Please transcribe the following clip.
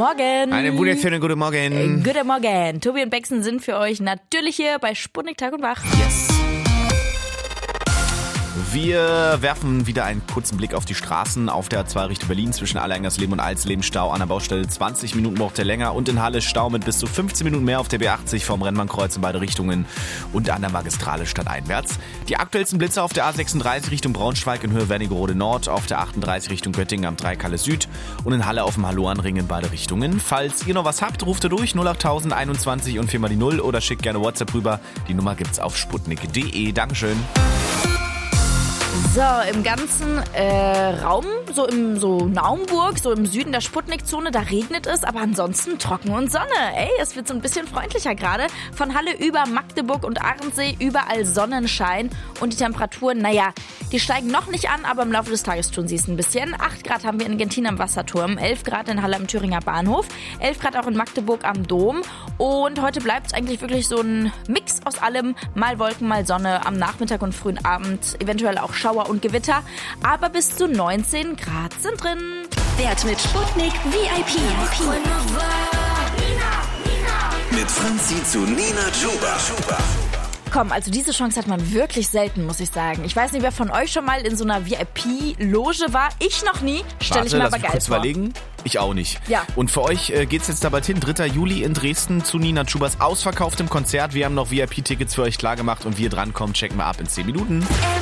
Morgen. Einen wunderschönen guten Morgen. Guten Morgen. Tobi und Bexen sind für euch natürlich hier bei Sputnik Tag und Wach. Yes. Wir werfen wieder einen kurzen Blick auf die Straßen auf der A2 Richtung Berlin zwischen Allerengersleben und Alsleben. Stau an der Baustelle 20 Minuten braucht der länger und in Halle Stau mit bis zu 15 Minuten mehr auf der B80 vom Rennbahnkreuz in beide Richtungen und an der Magistrale stadteinwärts. Die aktuellsten Blitze auf der A36 Richtung Braunschweig in Höhe Wernigerode Nord, auf der 38 Richtung Göttingen am Dreikalle Süd und in Halle auf dem Halloanring in beide Richtungen. Falls ihr noch was habt, ruft ihr durch 08000 21 und 4 mal die 0 oder schickt gerne WhatsApp rüber. Die Nummer gibt's auf sputnik.de. Dankeschön. So, im ganzen Raum, so im Naumburg, so im Süden der Sputnik-Zone, da regnet es, aber ansonsten trocken und Sonne. Ey, es wird so ein bisschen freundlicher gerade. Von Halle über Magdeburg und Ahrensee, überall Sonnenschein. Und die Temperaturen, naja, die steigen noch nicht an, aber im Laufe des Tages tun sie es ein bisschen. 8 Grad haben wir in Gentin am Wasserturm, 11 Grad in Halle am Thüringer Bahnhof, 11 Grad auch in Magdeburg am Dom. Und heute bleibt es eigentlich wirklich so ein Mix aus allem. Mal Wolken, mal Sonne, am Nachmittag und frühen Abend, eventuell auch Schauer und Gewitter, aber bis zu 19 Grad sind drin. Wert mit Sputnik VIP. Mit Franzi zu Nina Chuba. Komm, also diese Chance hat man wirklich selten, muss ich sagen. Ich weiß nicht, wer von euch schon mal in so einer VIP-Loge war. Ich noch nie. Stell ich mir aber geil kurz vor. Überlegen. Ich auch nicht. Ja. Und für euch geht's jetzt da bald hin. 3. Juli in Dresden zu Nina Chubas ausverkauftem Konzert. Wir haben noch VIP-Tickets für euch klargemacht und wie ihr drankommt, checken wir ab in 10 Minuten.